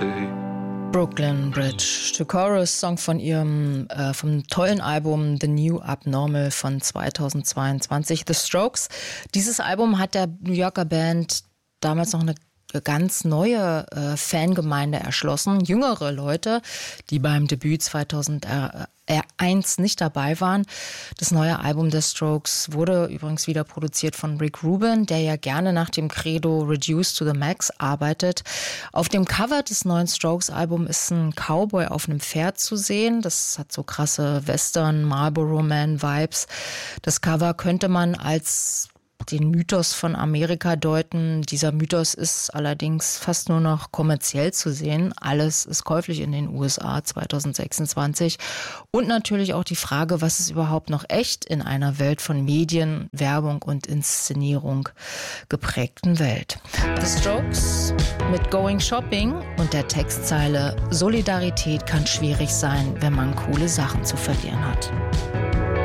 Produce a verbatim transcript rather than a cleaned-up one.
day. Brooklyn Bridge, The Chorus, Song von ihrem äh, vom tollen Album The New Abnormal von zweitausendzweiundzwanzig, The Strokes. Dieses Album hat der New Yorker Band damals noch eine ganz neue äh, Fangemeinde erschlossen. Jüngere Leute, die beim Debüt zweitausendeins nicht dabei waren. Das neue Album der Strokes wurde übrigens wieder produziert von Rick Rubin, der ja gerne nach dem Credo Reduced to the Max arbeitet. Auf dem Cover des neuen Strokes-Albums ist ein Cowboy auf einem Pferd zu sehen. Das hat so krasse Western, Marlboro Man-Vibes. Das Cover könnte man als den Mythos von Amerika deuten. Dieser Mythos ist allerdings fast nur noch kommerziell zu sehen. Alles ist käuflich in den U S A zweitausendsechsundzwanzig. Und natürlich auch die Frage, was ist überhaupt noch echt in einer Welt von Medien, Werbung und Inszenierung geprägten Welt. The Strokes mit Going Shopping und der Textzeile: Solidarität kann schwierig sein, wenn man coole Sachen zu verlieren hat.